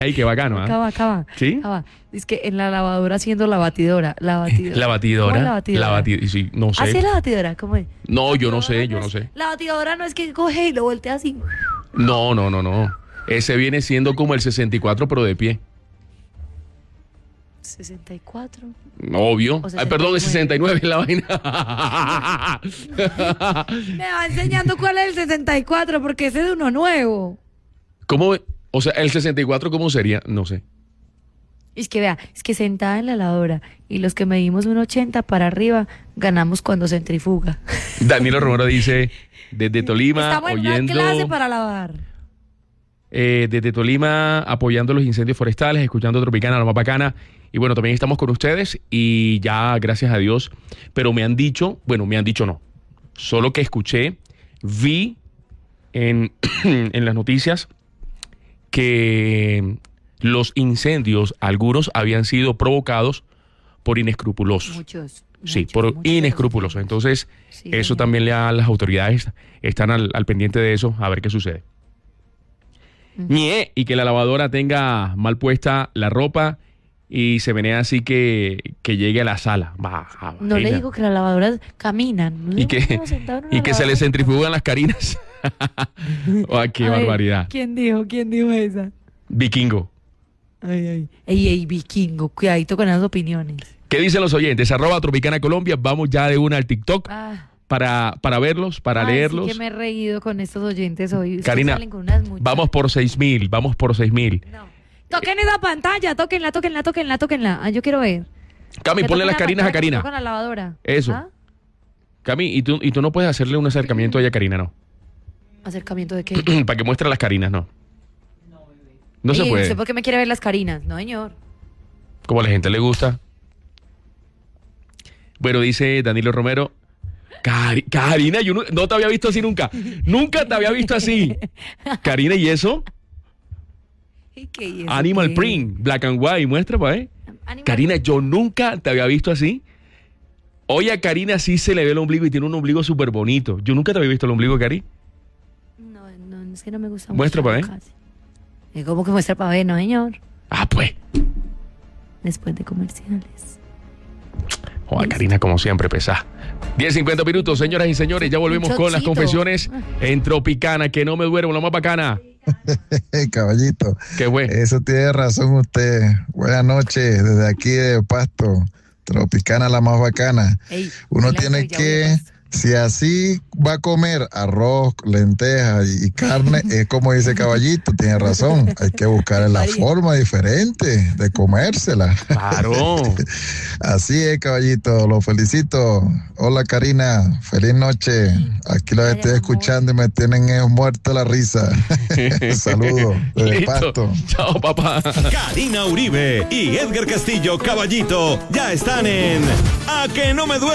Ey, qué bacano, ¿ah? Acaba. ¿Sí? Es que en la lavadora haciendo la batidora. La batidora. ¿Cómo es la batidora? Sí, no sé. ¿Así es la batidora? ¿Cómo es? No, yo no sé. La batidora no es que coge y lo voltea así. No. Ese viene siendo como el 64, pero de pie. 64. Obvio. Ay, perdón, el 69 es la vaina. Me va enseñando cuál es el 64, porque ese es de uno nuevo. ¿Cómo? O sea, el 64, ¿cómo sería? No sé. Es que vea, es que sentada en la lavadora y los que medimos 1,80 para arriba ganamos cuando centrifuga. Danilo Romero dice, desde Tolima, Estamos en oyendo... una clase para lavar. Desde Tolima, apoyando los incendios forestales, escuchando Tropicana, la más bacana. Y bueno, también estamos con ustedes y ya, gracias a Dios. Pero me han dicho no. Solo que escuché, vi en las noticias que los incendios, algunos habían sido provocados por inescrupulosos. Muchos. Sí, por inescrupulosos. Entonces, sí, eso también las autoridades están al pendiente de eso, a ver qué sucede. Y que la lavadora tenga mal puesta la ropa y se menea así que llegue a la sala. No le digo que las lavadoras caminan. Y que se le centrifugan las carinas. Oh, qué barbaridad. ¿Quién dijo esa? Vikingo. Ey, Vikingo, cuidadito con las opiniones. ¿Qué dicen los oyentes? @Tropicana Colombia. Vamos ya de una al TikTok para verlos, para leerlos. Sí que me he reído con estos oyentes hoy. Karina, vamos por 6,000. No. Toquen esa pantalla, tóquenla. Yo quiero ver. Cami, ponle las carinas a Karina. Con la lavadora. Eso. Cami, ¿y tú no puedes hacerle un acercamiento a ella, Karina, no? ¿Acercamiento de qué? Para que muestre las carinas, no. No se puede. ¿Usted por qué me quiere ver las carinas? No, señor. Como a la gente le gusta. Bueno, dice Danilo Romero. Karina, yo no te había visto así nunca. Nunca te había visto así. Karina, ¿y eso? ¿Qué es eso? Animal Print, Black and White, muestra, pues. Karina, yo nunca te había visto así. Oye, a Karina sí se le ve el ombligo y tiene un ombligo súper bonito. Yo nunca te había visto el ombligo, Cari. No, es que no me gusta muestra mucho. Muestra, ¿eh? ¿Cómo que muestra para ver, no, señor? Pues. Después de comerciales. Joder, Karina, como siempre, pesada. 10:50 minutos, señoras y señores. Ya volvemos con las confesiones en Tropicana. Que no me duermo, la más bacana. Caballito. ¿Qué fue? Eso tiene razón usted. Buenas noches, desde aquí de Pasto. Tropicana, la más bacana. Uno tiene que, si así va a comer arroz, lentejas y carne, es como dice Caballito, tiene razón. Hay que buscar la forma diferente de comérsela. Claro. Así es, Caballito, lo felicito. Hola, Karina, feliz noche. Aquí los estoy escuchando y me tienen muerto la risa. Saludos desde Pasto. Chao, papá. Karina Uribe y Edgar Castillo, Caballito, ya están en A que no me duele.